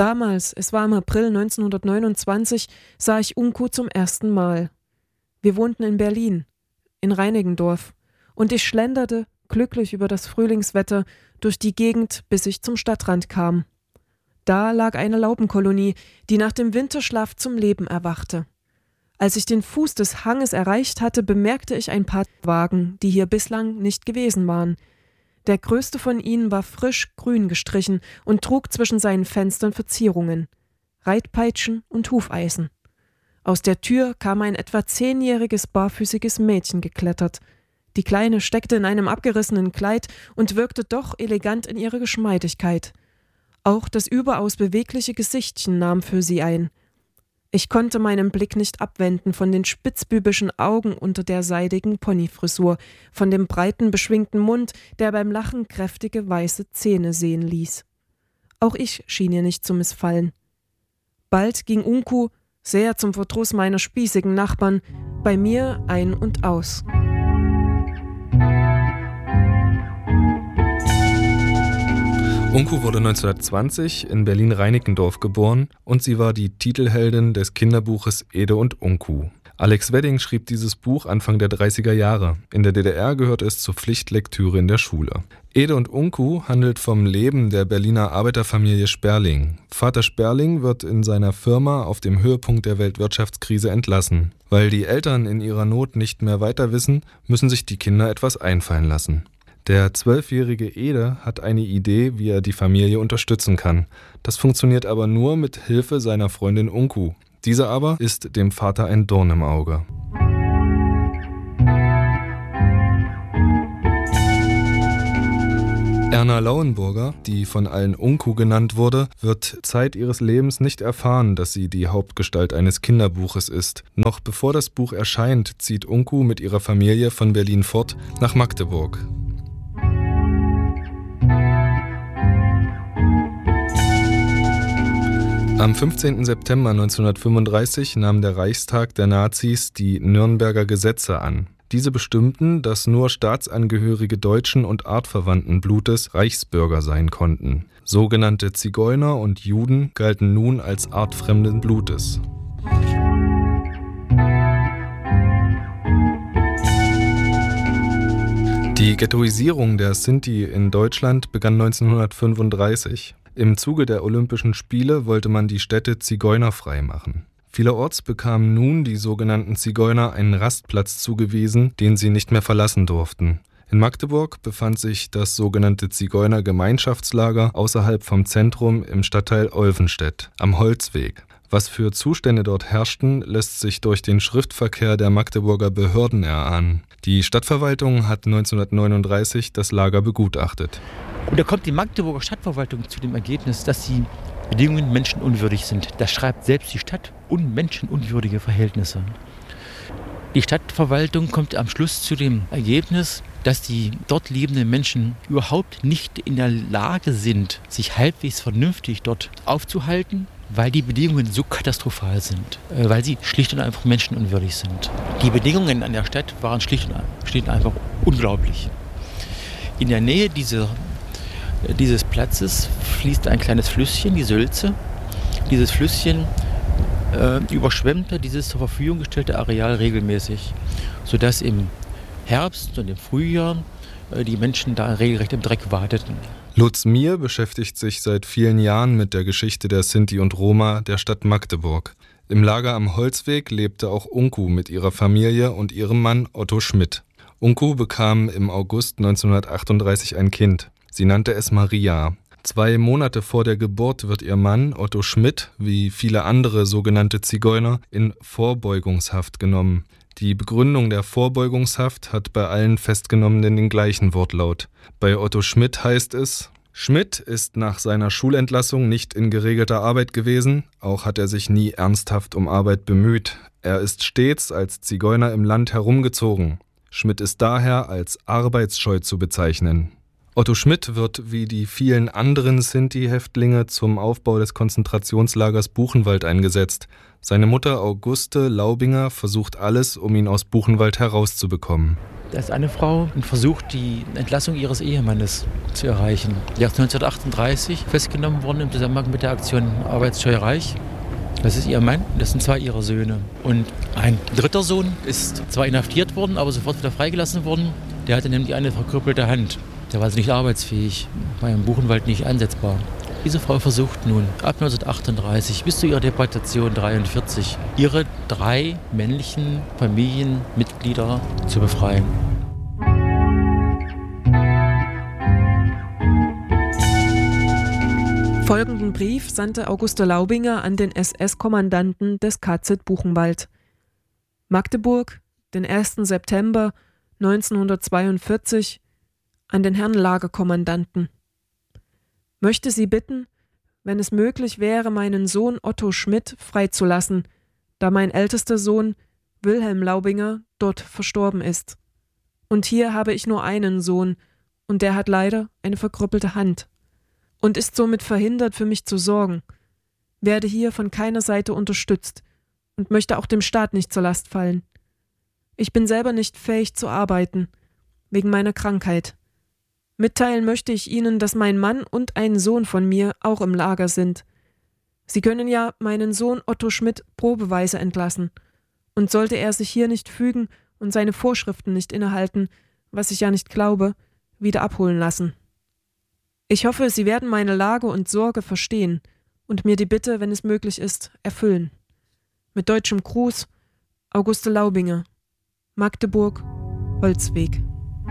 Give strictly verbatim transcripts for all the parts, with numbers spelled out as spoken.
Damals, es war im April neunzehnhundertneunundzwanzig, sah ich Unku zum ersten Mal. Wir wohnten in Berlin, in Reinickendorf, und ich schlenderte, glücklich über das Frühlingswetter, durch die Gegend, bis ich zum Stadtrand kam. Da lag eine Laubenkolonie, die nach dem Winterschlaf zum Leben erwachte. Als ich den Fuß des Hanges erreicht hatte, bemerkte ich ein paar Wagen, die hier bislang nicht gewesen waren. Der größte von ihnen war frisch grün gestrichen und trug zwischen seinen Fenstern Verzierungen, Reitpeitschen und Hufeisen. Aus der Tür kam ein etwa zehnjähriges barfüßiges Mädchen geklettert. Die Kleine steckte in einem abgerissenen Kleid und wirkte doch elegant in ihrer Geschmeidigkeit. Auch das überaus bewegliche Gesichtchen nahm für sie ein. Ich konnte meinen Blick nicht abwenden von den spitzbübischen Augen unter der seidigen Ponyfrisur, von dem breiten, beschwingten Mund, der beim Lachen kräftige weiße Zähne sehen ließ. Auch ich schien ihr nicht zu missfallen. Bald ging Unku, sehr zum Verdruss meiner spießigen Nachbarn, bei mir ein und aus. Unku wurde neunzehnhundertzwanzig in Berlin-Reinickendorf geboren und sie war die Titelheldin des Kinderbuches Ede und Unku. Alex Wedding schrieb dieses Buch Anfang der dreißiger Jahre. In der D D R gehört es zur Pflichtlektüre in der Schule. Ede und Unku handelt vom Leben der Berliner Arbeiterfamilie Sperling. Vater Sperling wird in seiner Firma auf dem Höhepunkt der Weltwirtschaftskrise entlassen. Weil die Eltern in ihrer Not nicht mehr weiter wissen, müssen sich die Kinder etwas einfallen lassen. Der zwölfjährige Ede hat eine Idee, wie er die Familie unterstützen kann. Das funktioniert aber nur mit Hilfe seiner Freundin Unku. Diese aber ist dem Vater ein Dorn im Auge. Erna Lauenburger, die von allen Unku genannt wurde, wird Zeit ihres Lebens nicht erfahren, dass sie die Hauptgestalt eines Kinderbuches ist. Noch bevor das Buch erscheint, zieht Unku mit ihrer Familie von Berlin fort nach Magdeburg. Am fünfzehnten September neunzehnhundertfünfunddreißig nahm der Reichstag der Nazis die Nürnberger Gesetze an. Diese bestimmten, dass nur Staatsangehörige deutschen und artverwandten Blutes Reichsbürger sein konnten. Sogenannte Zigeuner und Juden galten nun als artfremden Blutes. Die Ghettoisierung der Sinti in Deutschland begann neunzehnhundertfünfunddreißig. Im Zuge der Olympischen Spiele wollte man die Städte zigeunerfrei machen. Vielerorts bekamen nun die sogenannten Zigeuner einen Rastplatz zugewiesen, den sie nicht mehr verlassen durften. In Magdeburg befand sich das sogenannte Zigeuner-Gemeinschaftslager außerhalb vom Zentrum im Stadtteil Olvenstedt am Holzweg. Was für Zustände dort herrschten, lässt sich durch den Schriftverkehr der Magdeburger Behörden erahnen. Die Stadtverwaltung hat neunzehnhundertneununddreißig das Lager begutachtet. Und da kommt die Magdeburger Stadtverwaltung zu dem Ergebnis, dass die Bedingungen menschenunwürdig sind. Das schreibt selbst die Stadt, unmenschenunwürdige Verhältnisse. Die Stadtverwaltung kommt am Schluss zu dem Ergebnis, dass die dort lebenden Menschen überhaupt nicht in der Lage sind, sich halbwegs vernünftig dort aufzuhalten, weil die Bedingungen so katastrophal sind, weil sie schlicht und einfach menschenunwürdig sind. Die Bedingungen an der Stadt waren schlicht und, schlicht und einfach unglaublich. In der Nähe dieser dieses Platzes fließt ein kleines Flüsschen, die Sülze. Dieses Flüsschen äh, überschwemmte dieses zur Verfügung gestellte Areal regelmäßig, sodass im Herbst und im Frühjahr äh, die Menschen da regelrecht im Dreck warteten. Lutz Mier beschäftigt sich seit vielen Jahren mit der Geschichte der Sinti und Roma der Stadt Magdeburg. Im Lager am Holzweg lebte auch Unku mit ihrer Familie und ihrem Mann Otto Schmidt. Unku bekam im August neunzehnhundertachtunddreißig ein Kind. Sie nannte es Maria. Zwei Monate vor der Geburt wird ihr Mann, Otto Schmidt, wie viele andere sogenannte Zigeuner, in Vorbeugungshaft genommen. Die Begründung der Vorbeugungshaft hat bei allen Festgenommenen den gleichen Wortlaut. Bei Otto Schmidt heißt es: Schmidt ist nach seiner Schulentlassung nicht in geregelter Arbeit gewesen, auch hat er sich nie ernsthaft um Arbeit bemüht. Er ist stets als Zigeuner im Land herumgezogen. Schmidt ist daher als arbeitsscheu zu bezeichnen. Otto Schmidt wird wie die vielen anderen Sinti-Häftlinge zum Aufbau des Konzentrationslagers Buchenwald eingesetzt. Seine Mutter Auguste Laubinger versucht alles, um ihn aus Buchenwald herauszubekommen. Da ist eine Frau und versucht, die Entlassung ihres Ehemannes zu erreichen. Der ist neunzehnhundertachtunddreißig festgenommen worden im Zusammenhang mit der Aktion Arbeitsscheu Reich. Das ist ihr Mann, das sind zwei ihrer Söhne. Und ein dritter Sohn ist zwar inhaftiert worden, aber sofort wieder freigelassen worden. Der hatte nämlich eine verkrüppelte Hand. Der war also nicht arbeitsfähig, war im Buchenwald nicht einsetzbar. Diese Frau versucht nun ab neunzehnhundertachtunddreißig bis zu ihrer Deportation neunzehnhundertdreiundvierzig ihre drei männlichen Familienmitglieder zu befreien. Folgenden Brief sandte Auguste Laubinger an den S S-Kommandanten des K Z Buchenwald. Magdeburg, den ersten September neunzehnhundertzweiundvierzig, an den Herrn Lagerkommandanten. Möchte Sie bitten, wenn es möglich wäre, meinen Sohn Otto Schmidt freizulassen, da mein ältester Sohn Wilhelm Laubinger dort verstorben ist. Und hier habe ich nur einen Sohn, und der hat leider eine verkrüppelte Hand und ist somit verhindert, für mich zu sorgen, werde hier von keiner Seite unterstützt und möchte auch dem Staat nicht zur Last fallen. Ich bin selber nicht fähig zu arbeiten, wegen meiner Krankheit. Mitteilen möchte ich Ihnen, dass mein Mann und ein Sohn von mir auch im Lager sind. Sie können ja meinen Sohn Otto Schmidt probeweise entlassen, und sollte er sich hier nicht fügen und seine Vorschriften nicht innehalten, was ich ja nicht glaube, wieder abholen lassen. Ich hoffe, Sie werden meine Lage und Sorge verstehen und mir die Bitte, wenn es möglich ist, erfüllen. Mit deutschem Gruß, Auguste Laubinger, Magdeburg, Holzweg.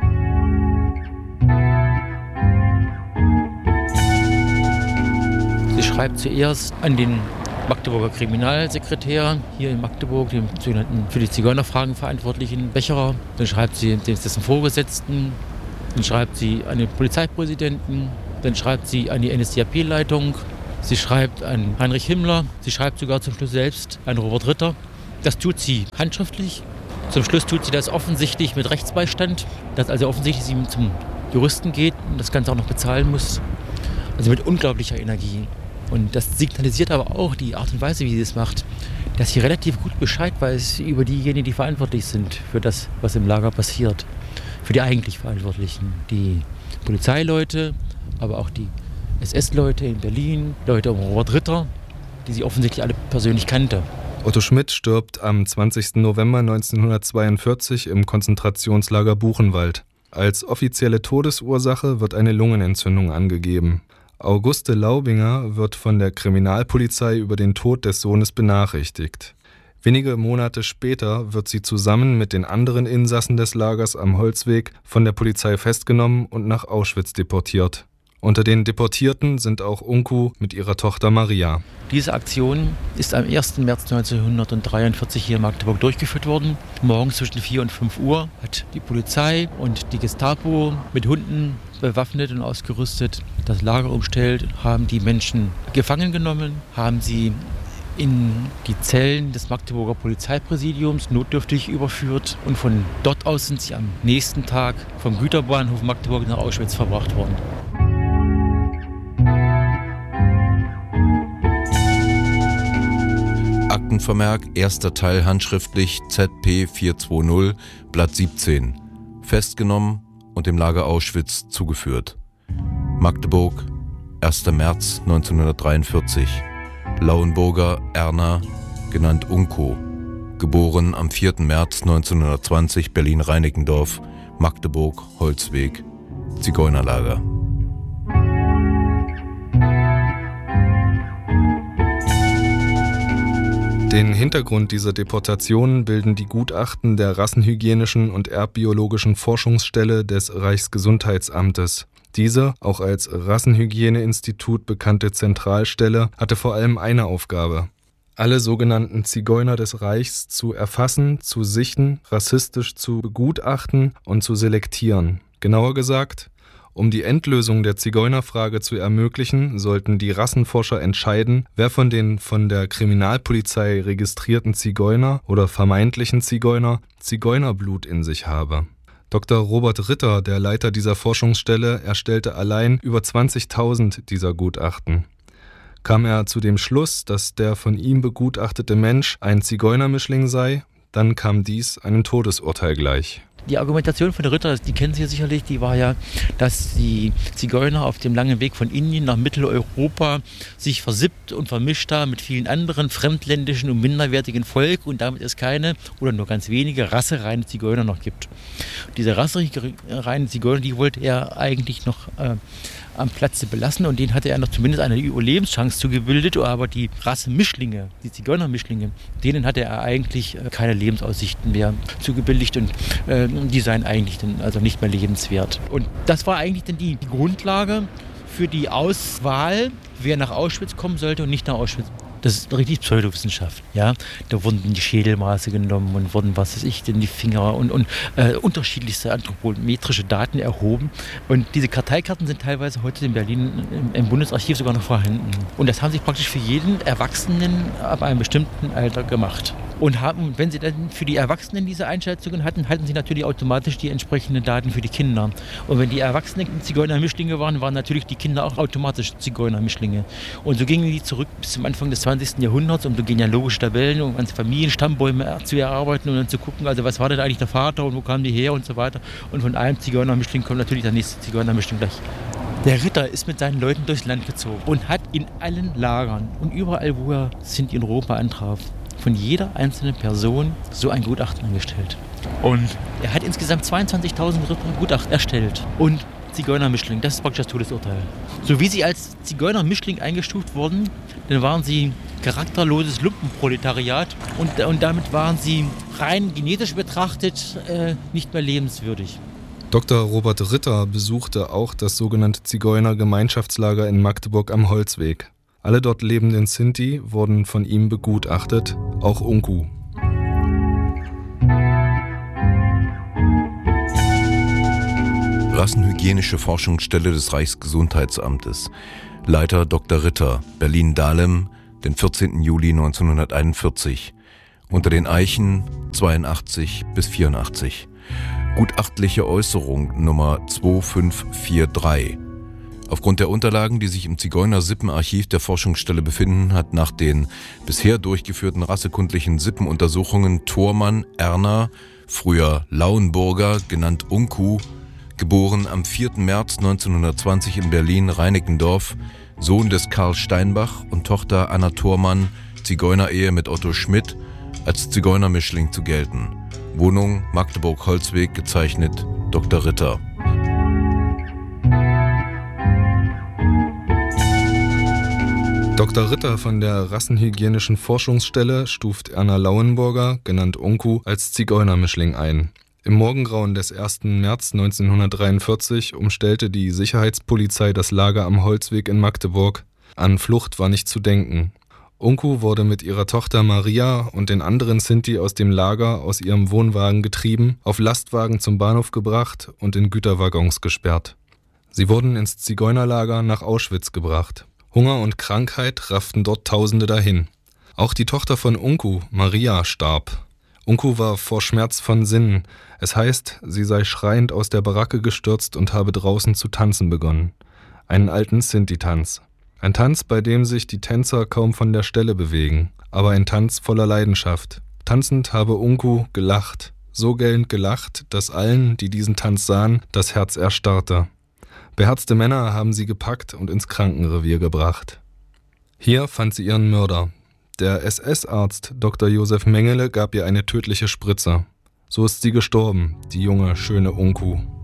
Sie schreibt zuerst an den Magdeburger Kriminalsekretär hier in Magdeburg, dem sogenannten für die Zigeunerfragen verantwortlichen Becherer. Dann schreibt sie dessen Vorgesetzten, dann schreibt sie an den Polizeipräsidenten, dann schreibt sie an die N S D A P-Leitung, sie schreibt an Heinrich Himmler, sie schreibt sogar zum Schluss selbst an Robert Ritter. Das tut sie handschriftlich. Zum Schluss tut sie das offensichtlich mit Rechtsbeistand, dass also offensichtlich sie zum Juristen geht und das Ganze auch noch bezahlen muss. Also mit unglaublicher Energie. Und das signalisiert aber auch die Art und Weise, wie sie es macht, dass sie relativ gut Bescheid weiß über diejenigen, die verantwortlich sind für das, was im Lager passiert. Für die eigentlich Verantwortlichen, die Polizeileute, aber auch die S S-Leute in Berlin, Leute um Robert Ritter, die sie offensichtlich alle persönlich kannte. Otto Schmidt stirbt am zwanzigsten November neunzehnhundertzweiundvierzig im Konzentrationslager Buchenwald. Als offizielle Todesursache wird eine Lungenentzündung angegeben. Auguste Laubinger wird von der Kriminalpolizei über den Tod des Sohnes benachrichtigt. Wenige Monate später wird sie zusammen mit den anderen Insassen des Lagers am Holzweg von der Polizei festgenommen und nach Auschwitz deportiert. Unter den Deportierten sind auch Unku mit ihrer Tochter Maria. Diese Aktion ist am ersten März neunzehnhundertdreiundvierzig hier in Magdeburg durchgeführt worden. Morgens zwischen vier und fünf Uhr hat die Polizei und die Gestapo mit Hunden bewaffnet und ausgerüstet das Lager umstellt, haben die Menschen gefangen genommen, haben sie in die Zellen des Magdeburger Polizeipräsidiums notdürftig überführt und von dort aus sind sie am nächsten Tag vom Güterbahnhof Magdeburg nach Auschwitz verbracht worden. Aktenvermerk, erster Teil handschriftlich Z P vierhundertzweißig, Blatt siebzehn. Festgenommen und dem Lager Auschwitz zugeführt. Magdeburg, erster März neunzehnhundertdreiundvierzig. Lauenburger Erna, genannt Unko. Geboren am vierten März neunzehnhundertzwanzig, Berlin-Reinickendorf, Magdeburg, Holzweg, Zigeunerlager. Den Hintergrund dieser Deportationen bilden die Gutachten der Rassenhygienischen und Erbbiologischen Forschungsstelle des Reichsgesundheitsamtes. Diese, auch als Rassenhygieneinstitut bekannte Zentralstelle, hatte vor allem eine Aufgabe: alle sogenannten Zigeuner des Reichs zu erfassen, zu sichten, rassistisch zu begutachten und zu selektieren. Genauer gesagt, um die Endlösung der Zigeunerfrage zu ermöglichen, sollten die Rassenforscher entscheiden, wer von den von der Kriminalpolizei registrierten Zigeuner oder vermeintlichen Zigeuner Zigeunerblut in sich habe. Doktor Robert Ritter, der Leiter dieser Forschungsstelle, erstellte allein über zwanzigtausend dieser Gutachten. Kam er zu dem Schluss, dass der von ihm begutachtete Mensch ein Zigeunermischling sei, dann kam dies einem Todesurteil gleich. Die Argumentation von der Ritter, die kennen Sie ja sicherlich, die war ja, dass die Zigeuner auf dem langen Weg von Indien nach Mitteleuropa sich versippt und vermischt haben mit vielen anderen fremdländischen und minderwertigen Volk und damit es keine oder nur ganz wenige rassereine Zigeuner noch gibt. Diese rassereinen Zigeuner, die wollte er eigentlich noch äh, am Platze belassen und denen hatte er noch zumindest eine Überlebenschance zugebildet, aber die Rasse-Mischlinge, die Zigeuner-Mischlinge, denen hatte er eigentlich keine Lebensaussichten mehr zugebilligt und äh, die seien eigentlich dann also nicht mehr lebenswert. Und das war eigentlich dann die, die Grundlage für die Auswahl, wer nach Auschwitz kommen sollte und nicht nach Auschwitz. Das ist richtig Pseudowissenschaft. Ja? Da wurden die Schädelmaße genommen und wurden, was weiß ich, denn die Finger und, und äh, unterschiedlichste anthropometrische Daten erhoben. Und diese Karteikarten sind teilweise heute in Berlin im, im Bundesarchiv sogar noch vorhanden. Und das haben sie praktisch für jeden Erwachsenen ab einem bestimmten Alter gemacht. Und haben, wenn sie dann für die Erwachsenen diese Einschätzungen hatten, hatten sie natürlich automatisch die entsprechenden Daten für die Kinder. Und wenn die Erwachsenen Zigeuner-Mischlinge waren, waren natürlich die Kinder auch automatisch Zigeuner-Mischlinge. Und so gingen die zurück bis zum Anfang des zwanzigsten Jahrhunderts, um so genealogische Tabellen, um ganze Familienstammbäume zu erarbeiten und dann zu gucken, also was war denn eigentlich der Vater und wo kamen die her und so weiter. Und von einem Zigeuner-Mischling kommt natürlich der nächste Zigeuner-Mischling gleich. Der Ritter ist mit seinen Leuten durchs Land gezogen und hat in allen Lagern und überall, wo er Sinti in Europa antraf, von jeder einzelnen Person so ein Gutachten angestellt. Und er hat insgesamt zweiundzwanzigtausend Gutachten erstellt. Und Zigeuner-Mischling, das ist praktisch das Todesurteil. So wie sie als Zigeuner-Mischling eingestuft wurden, dann waren sie charakterloses Lumpenproletariat und, und damit waren sie rein genetisch betrachtet äh, nicht mehr lebenswürdig. Doktor Robert Ritter besuchte auch das sogenannte Zigeuner-Gemeinschaftslager in Magdeburg am Holzweg. Alle dort lebenden Sinti wurden von ihm begutachtet, auch Unku. Rassenhygienische Forschungsstelle des Reichsgesundheitsamtes. Leiter Doktor Ritter, Berlin-Dahlem, den vierzehnten Juli neunzehnhunderteinundvierzig. Unter den Eichen zweiundachtzig bis vierundachtzig. Gutachtliche Äußerung Nummer zwei fünf vier drei. Aufgrund der Unterlagen, die sich im Zigeuner-Sippenarchiv der Forschungsstelle befinden, hat nach den bisher durchgeführten rassekundlichen Sippenuntersuchungen Thormann Erna, früher Lauenburger, genannt Unku, geboren am vierten März neunzehnhundertzwanzig in Berlin-Reinickendorf, Sohn des Karl Steinbach und Tochter Anna Thormann, Zigeunerehe mit Otto Schmidt, als Zigeunermischling zu gelten. Wohnung Magdeburg-Holzweg, gezeichnet Doktor Ritter. Doktor Ritter von der Rassenhygienischen Forschungsstelle stuft Erna Lauenburger, genannt Unku, als Zigeunermischling ein. Im Morgengrauen des ersten März neunzehnhundertdreiundvierzig umstellte die Sicherheitspolizei das Lager am Holzweg in Magdeburg. An Flucht war nicht zu denken. Unku wurde mit ihrer Tochter Maria und den anderen Sinti aus dem Lager aus ihrem Wohnwagen getrieben, auf Lastwagen zum Bahnhof gebracht und in Güterwaggons gesperrt. Sie wurden ins Zigeunerlager nach Auschwitz gebracht. Hunger und Krankheit rafften dort Tausende dahin. Auch die Tochter von Unku, Maria, starb. Unku war vor Schmerz von Sinnen. Es heißt, sie sei schreiend aus der Baracke gestürzt und habe draußen zu tanzen begonnen. Einen alten Sinti-Tanz. Ein Tanz, bei dem sich die Tänzer kaum von der Stelle bewegen, aber ein Tanz voller Leidenschaft. Tanzend habe Unku gelacht, so gellend gelacht, dass allen, die diesen Tanz sahen, das Herz erstarrte. Beherzte Männer haben sie gepackt und ins Krankenrevier gebracht. Hier fand sie ihren Mörder. Der S S-Arzt Doktor Josef Mengele gab ihr eine tödliche Spritze. So ist sie gestorben, die junge, schöne Unku.